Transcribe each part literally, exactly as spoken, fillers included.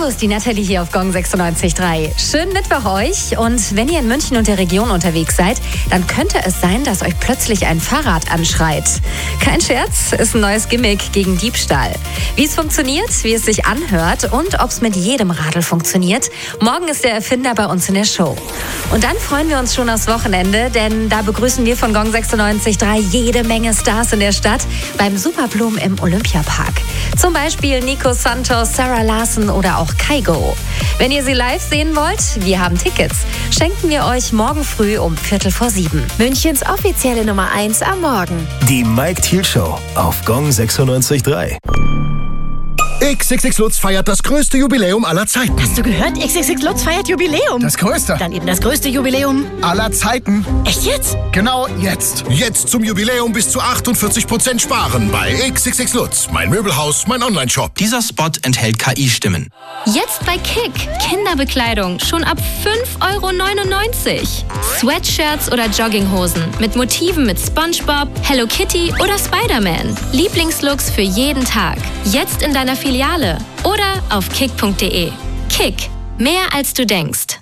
Servus, die Nathalie hier auf Gong sechsundneunzig Komma drei. Schönen Mittwoch euch. Und wenn ihr in München und der Region unterwegs seid, dann könnte es sein, dass euch plötzlich ein Fahrrad anschreit. Kein Scherz, ist ein neues Gimmick gegen Diebstahl. Wie es funktioniert, wie es sich anhört und ob es mit jedem Radl funktioniert, morgen ist der Erfinder bei uns in der Show. Und dann freuen wir uns schon aufs Wochenende, denn da begrüßen wir von Gong sechsundneunzig Komma drei jede Menge Stars in der Stadt beim Superblumen im Olympiapark. Zum Beispiel Nico Santos, Sarah Larsen oder auch Kygo. Wenn ihr sie live sehen wollt, wir haben Tickets. Schenken wir euch morgen früh um Viertel vor sieben. Münchens offizielle Nummer eins am Morgen. Die Mike Thiel Show auf Gong sechsundneunzig Komma drei. X X X Lutz feiert das größte Jubiläum aller Zeiten. Hast du gehört? X X X Lutz feiert Jubiläum. Das größte. Dann eben das größte Jubiläum aller Zeiten. Echt jetzt? Genau jetzt. Jetzt zum Jubiläum bis zu achtundvierzig Prozent sparen bei X X X Lutz. Mein Möbelhaus, mein Onlineshop. Dieser Spot enthält K I-Stimmen. Jetzt bei Kick. Kinderbekleidung schon ab fünf Euro neunundneunzig. Sweatshirts oder Jogginghosen mit Motiven mit SpongeBob, Hello Kitty oder Spider-Man. Lieblingslooks für jeden Tag. Jetzt in deiner Filiale oder auf kick punkt de. Kick. Mehr als du denkst.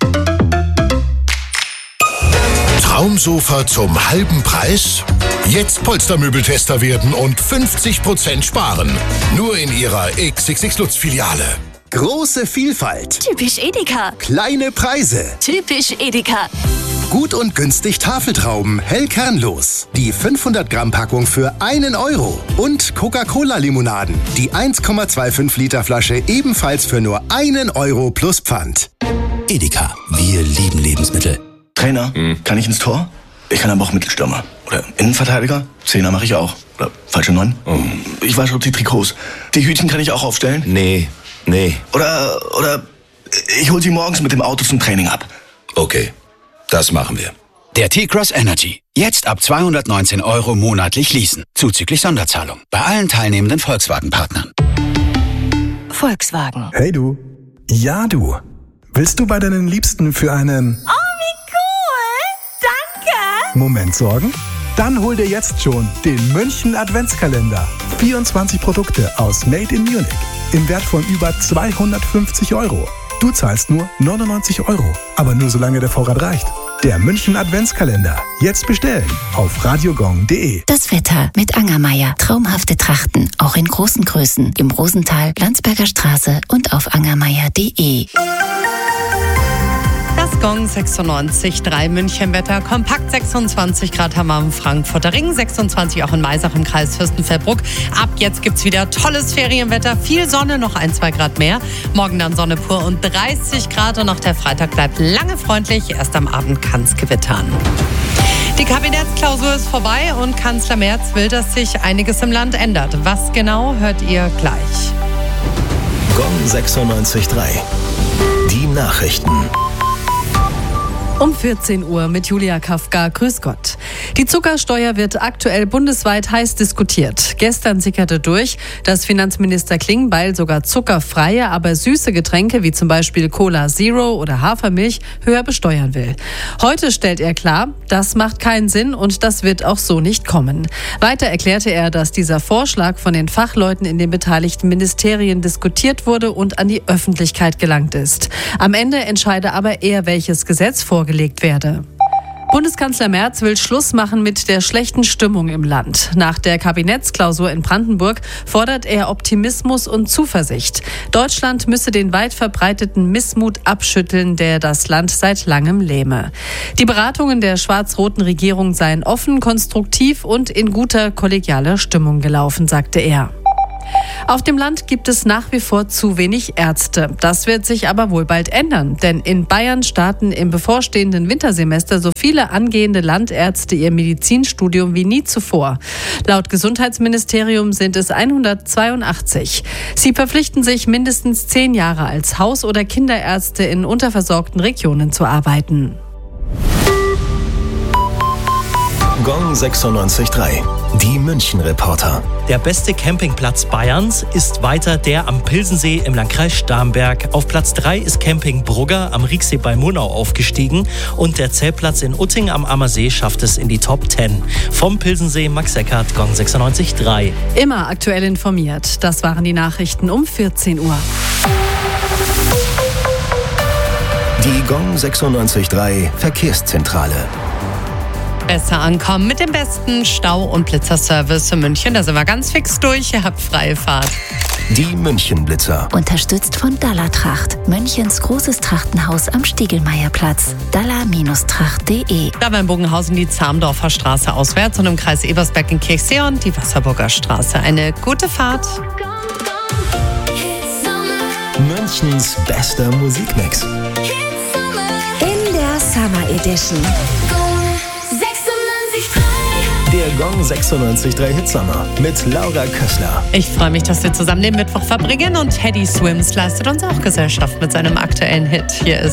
Traumsofa zum halben Preis? Jetzt Polstermöbeltester werden und fünfzig Prozent sparen. Nur in Ihrer X X X Lutz Filiale. Große Vielfalt. Typisch Edeka. Kleine Preise. Typisch Edeka. Gut und günstig Tafeltrauben, hell kernlos. Die fünfhundert Gramm Packung für einen Euro. Und Coca-Cola-Limonaden. Die eins Komma fünfundzwanzig Liter Flasche ebenfalls für nur einen Euro plus Pfand. Edeka. Wir lieben Lebensmittel. Trainer, hm. kann ich ins Tor? Ich kann aber auch Mittelstürmer. Oder Innenverteidiger. Zehner mache ich auch. Oder falsche Neun. Oh. Ich wasche auch die Trikots. Die Hütchen kann ich auch aufstellen. Nee, nee. Oder, oder ich hol sie morgens mit dem Auto zum Training ab. Okay. Das machen wir. Der T-Cross Energy. Jetzt ab zweihundertneunzehn Euro monatlich leasen. Zuzüglich Sonderzahlung. Bei allen teilnehmenden Volkswagen-Partnern. Volkswagen. Hey du. Ja du. Willst du bei deinen Liebsten für einen... Oh, wie cool! Danke! Moment sorgen? Dann hol dir jetzt schon den München Adventskalender. vierundzwanzig Produkte aus Made in Munich. Im Wert von über zweihundertfünfzig Euro. Du zahlst nur neunundneunzig Euro, aber nur solange der Vorrat reicht. Der München Adventskalender. Jetzt bestellen auf radiogong punkt de. Das Wetter mit Angermeier. Traumhafte Trachten, auch in großen Größen. Im Rosental, Landsberger Straße und auf angermeier punkt de. Das Gong sechsundneunzig Komma drei München-Wetter. Kompakt sechsundzwanzig Grad haben wir am Frankfurter Ring, sechsundzwanzig auch in Maisach im Kreis Fürstenfeldbruck. Ab jetzt gibt's wieder tolles Ferienwetter, viel Sonne, noch ein, zwei Grad mehr. Morgen dann Sonne pur und dreißig Grad und auch der Freitag bleibt lange freundlich. Erst am Abend kann's gewittern. Die Kabinettsklausur ist vorbei und Kanzler Merz will, dass sich einiges im Land ändert. Was genau, hört ihr gleich. Gong sechsundneunzig Komma drei. Die Nachrichten. Um vierzehn Uhr mit Julia Kafka. Grüß Gott. Die Zuckersteuer wird aktuell bundesweit heiß diskutiert. Gestern sickerte durch, dass Finanzminister Klingbeil sogar zuckerfreie, aber süße Getränke wie zum Beispiel Cola Zero oder Hafermilch höher besteuern will. Heute stellt er klar, das macht keinen Sinn und das wird auch so nicht kommen. Weiter erklärte er, dass dieser Vorschlag von den Fachleuten in den beteiligten Ministerien diskutiert wurde und an die Öffentlichkeit gelangt ist. Am Ende entscheide aber er, welches Gesetz vorgelegt werde. Bundeskanzler Merz will Schluss machen mit der schlechten Stimmung im Land. Nach der Kabinettsklausur in Brandenburg fordert er Optimismus und Zuversicht. Deutschland müsse den weit verbreiteten Missmut abschütteln, der das Land seit langem lähme. Die Beratungen der schwarz-roten Regierung seien offen, konstruktiv und in guter kollegialer Stimmung gelaufen, sagte er. Auf dem Land gibt es nach wie vor zu wenig Ärzte. Das wird sich aber wohl bald ändern, denn in Bayern starten im bevorstehenden Wintersemester so viele angehende Landärzte ihr Medizinstudium wie nie zuvor. Laut Gesundheitsministerium sind es hundertzweiundachtzig. Sie verpflichten sich, mindestens zehn Jahre als Haus- oder Kinderärzte in unterversorgten Regionen zu arbeiten. Gong sechsundneunzig Komma drei. Die München-Reporter. Der beste Campingplatz Bayerns ist weiter der am Pilsensee im Landkreis Starnberg. Auf Platz drei ist Camping Brugger am Rieksee bei Murnau aufgestiegen und der Zeltplatz in Utting am Ammersee schafft es in die Top zehn. Vom Pilsensee Max Eckert, Gong sechsundneunzig Komma drei. Immer aktuell informiert. Das waren die Nachrichten um vierzehn Uhr. Die Gong sechsundneunzig Komma drei Verkehrszentrale. Besser ankommen mit dem besten Stau- und Blitzerservice in München. Da sind wir ganz fix durch. Ihr habt freie Fahrt. Die München-Blitzer. Unterstützt von Dallertracht, Münchens großes Trachtenhaus am Stiegelmeierplatz. Daller Tracht punkt de. Da war in Bogenhausen die Zamdorfer Straße auswärts und im Kreis Ebersberg in Kirchseeon die Wasserburger Straße. Eine gute Fahrt. Münchens bester Musikmix. In der Summer Edition. Der Gong sechsundneunzig Komma drei Hitsommer mit Laura Kössler. Ich freue mich, dass wir zusammen den Mittwoch verbringen und Teddy Swims leistet uns auch Gesellschaft mit seinem aktuellen Hit. Hier ist